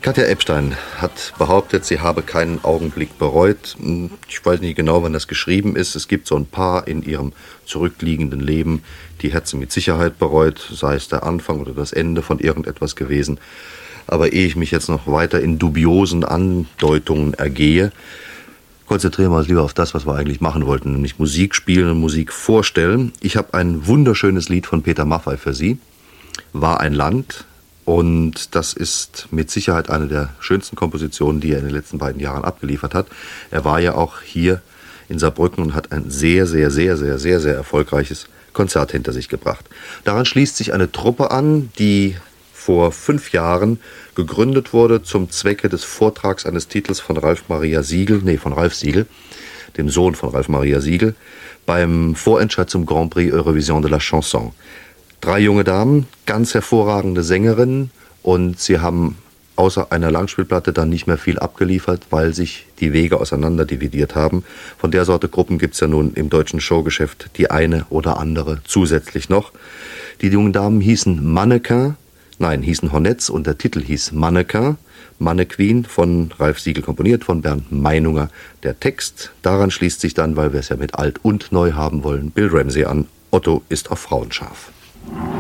Katja Ebstein hat behauptet, sie habe keinen Augenblick bereut. Ich weiß nicht genau, wann das geschrieben ist. Es gibt so ein paar in ihrem zurückliegenden Leben, die hat sie mit Sicherheit bereut, sei es der Anfang oder das Ende von irgendetwas gewesen. Aber ehe ich mich jetzt noch weiter in dubiosen Andeutungen ergehe, konzentrieren wir uns lieber auf das, was wir eigentlich machen wollten, nämlich Musik spielen und Musik vorstellen. Ich habe ein wunderschönes Lied von Peter Maffay für Sie, War ein Land. Und das ist mit Sicherheit eine der schönsten Kompositionen, die er in den letzten beiden Jahren abgeliefert hat. Er war ja auch hier in Saarbrücken und hat ein sehr erfolgreiches Konzert hinter sich gebracht. Daran schließt sich eine Truppe an, die vor 5 Jahren gegründet wurde zum Zwecke des Vortrags eines Titels von Ralf Siegel, dem Sohn von Ralf Maria Siegel, beim Vorentscheid zum Grand Prix Eurovision de la Chanson. 3 junge Damen, ganz hervorragende Sängerinnen, und sie haben außer einer Langspielplatte dann nicht mehr viel abgeliefert, weil sich die Wege auseinander dividiert haben. Von der Sorte Gruppen gibt es ja nun im deutschen Showgeschäft die eine oder andere zusätzlich noch. Die jungen Damen hießen Hornetz, und der Titel hieß Mannequin, Mannequin, von Ralf Siegel komponiert, von Bernd Meinunger der Text. Daran schließt sich dann, weil wir es ja mit alt und neu haben wollen, Bill Ramsey an, Otto ist auf Frauen scharf.